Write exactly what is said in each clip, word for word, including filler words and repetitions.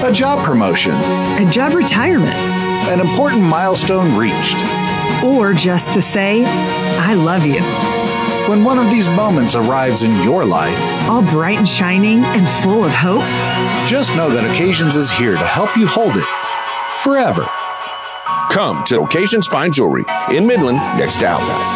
a job promotion, a job retirement, an important milestone reached, or just to say, I love you. When one of these moments arrives in your life, all bright and shining and full of hope, just know that Occasions is here to help you hold it forever. Come to Occasions Fine Jewelry in Midland next to Outback.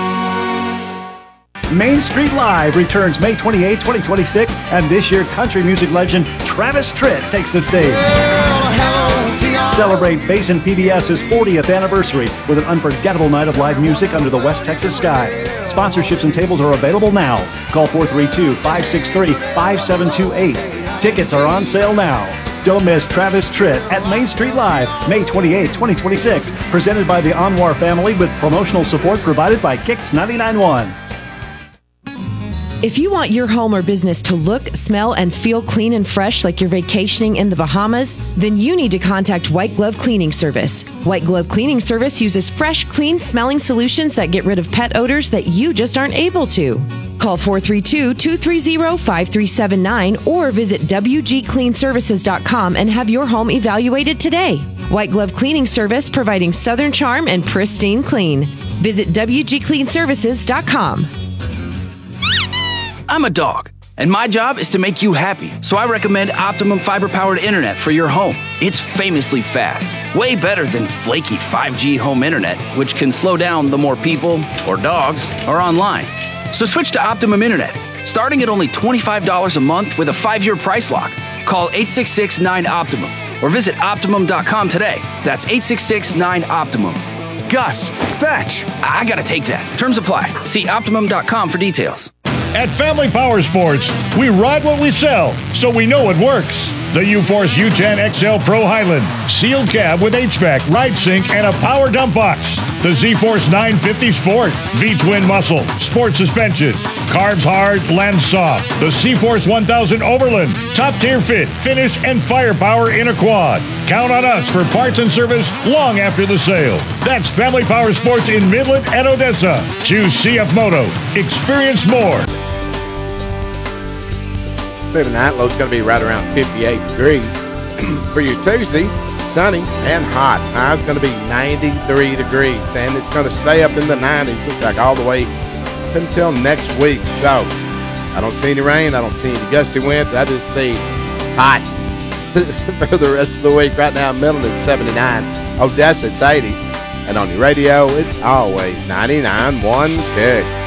Main Street Live returns May twenty-eighth, twenty twenty-six, and this year country music legend Travis Tritt takes the stage. Celebrate Basin P B S's fortieth anniversary with an unforgettable night of live music under the West Texas sky. Sponsorships and tables are available now. Call four three two, five six three, five seven two eight. Tickets are on sale now. Don't miss Travis Tritt at Main Street Live, May twenty-eighth, twenty twenty-six, presented by the Anwar family with promotional support provided by Kicks ninety-nine point one. If you want your home or business to look, smell, and feel clean and fresh like you're vacationing in the Bahamas, then you need to contact White Glove Cleaning Service. White Glove Cleaning Service uses fresh, clean-smelling solutions that get rid of pet odors that you just aren't able to. Call four three two, two three zero, five three seven nine or visit w g clean services dot com and have your home evaluated today. White Glove Cleaning Service, providing Southern charm and pristine clean. Visit w g clean services dot com. I'm a dog, and my job is to make you happy, so I recommend Optimum fiber-powered internet for your home. It's famously fast, way better than flaky five G home internet, which can slow down the more people, or dogs, are online. So switch to Optimum Internet, starting at only twenty-five dollars a month with a five-year price lock. Call eight six six, nine, Optimum or visit Optimum dot com today. That's eight six six, nine, Optimum. Gus, fetch! I gotta take that. Terms apply. See Optimum dot com for details. At Family Power Sports, we ride what we sell, so we know it works. The U-Force U ten X L Pro Highland, sealed cab with H V A C, ride sync, and a power dump box. The Z-Force nine fifty Sport, V-Twin Muscle, sport suspension, carbs hard, lands soft. The C-Force one thousand Overland, top-tier fit, finish, and firepower in a quad. Count on us for parts and service long after the sale. That's Family Power Sports in Midland and Odessa. Choose C F Moto. Experience more. Tonight, low's going to be right around fifty-eight degrees. For your Tuesday, sunny and hot. High's going to be ninety-three degrees, and it's going to stay up in the nineties, looks like all the way until next week. So, I don't see any rain. I don't see any gusty winds. I just see hot for the rest of the week. Right now, Midland at seventy-nine. Odessa, it's eighty. And on your radio, it's always ninety-nine point one Kicks.